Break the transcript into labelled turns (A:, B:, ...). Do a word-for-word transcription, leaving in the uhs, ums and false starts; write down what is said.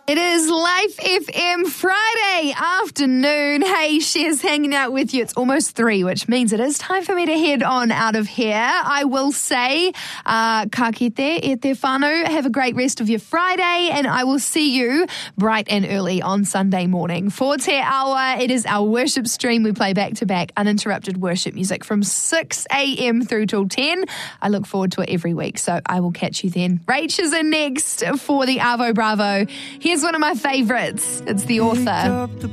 A: It is Life F M Friday afternoon. Hey, Cher's hanging out with you. It's almost three, which means it is time for me to head on out of here. I will say, uh, ka kite e te whānau. Have a great rest of your Friday, and I will see you bright and early on Sunday morning. For Te Awa, it is our worship stream. We play back-to-back uninterrupted worship music from six a.m. through till ten. I look forward to it every week, so I will catch you then. Rach is in next for the Arvo Bravo. Here's one of my favourites. It's The Author.